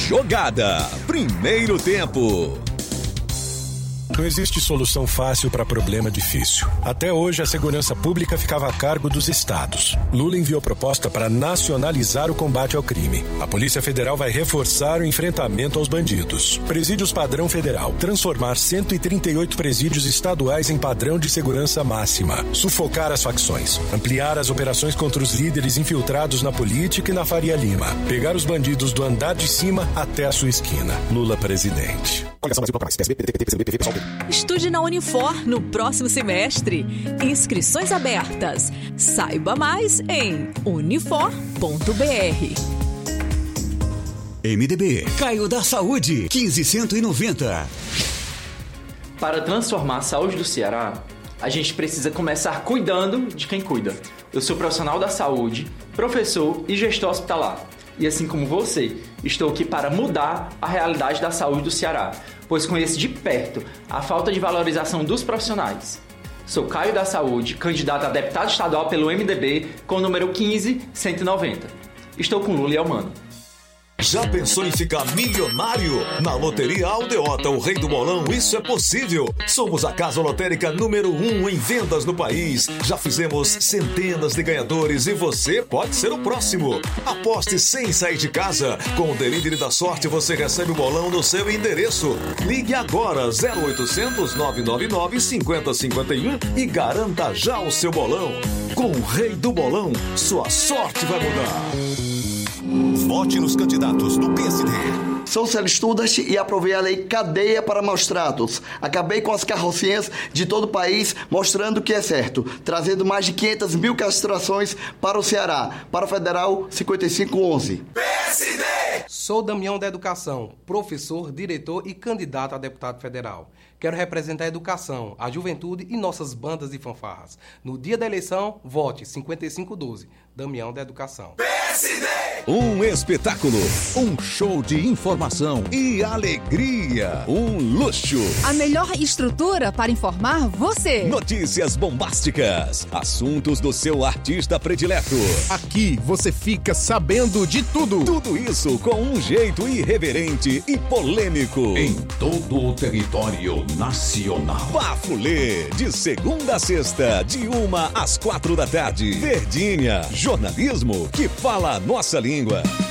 Jogada. Primeiro tempo. Não existe solução fácil para problema difícil. Até hoje, a segurança pública ficava a cargo dos estados. Lula enviou proposta para nacionalizar o combate ao crime. A Polícia Federal vai reforçar o enfrentamento aos bandidos. Presídios padrão federal. Transformar 138 presídios estaduais em padrão de segurança máxima. Sufocar as facções. Ampliar as operações contra os líderes infiltrados na política e na Faria Lima. Pegar os bandidos do andar de cima até a sua esquina. Lula presidente. Estude na Unifor no próximo semestre. Inscrições abertas. Saiba mais em unifor.br. MDB, Caio da Saúde, 1590. Para transformar a saúde do Ceará, a gente precisa começar cuidando de quem cuida. Eu sou profissional da saúde, professor e gestor hospitalar. E assim como você, estou aqui para mudar a realidade da saúde do Ceará, pois conheço de perto a falta de valorização dos profissionais. Sou Caio da Saúde, candidato a deputado estadual pelo MDB com o número 15190. Estou com Lula e Elmano. Já pensou em ficar milionário? Na Loteria Aldeota, o rei do bolão, isso é possível. Somos a casa lotérica número 1 em vendas no país. Já fizemos centenas de ganhadores e você pode ser o próximo. Aposte sem sair de casa. Com o Delivery da Sorte, você recebe o bolão no seu endereço. Ligue agora 0800 999 5051 e garanta já o seu bolão. Com o rei do bolão, sua sorte vai mudar. Vote nos candidatos do PSD. Sou Célio Studas e aprovei a lei Cadeia para Maus Tratos. Acabei com as carrocinhas de todo o país, mostrando o que é certo, trazendo mais de 500 mil castrações para o Ceará. Para o Federal, 5511. PSD! Sou Damião da Educação, professor, diretor e candidato a deputado federal. Quero representar a educação, a juventude e nossas bandas de fanfarras. No dia da eleição, vote 5512. Damião da Educação. PSD! Um espetáculo, um show de informação e alegria, um luxo. A melhor estrutura para informar você. Notícias bombásticas, assuntos do seu artista predileto. Aqui você fica sabendo de tudo. Tudo isso com um jeito irreverente e polêmico. Em todo o território nacional. Bafulê, de segunda a sexta, de 1 às 4 da tarde. Verdinha, jornalismo que fala a nossa língua.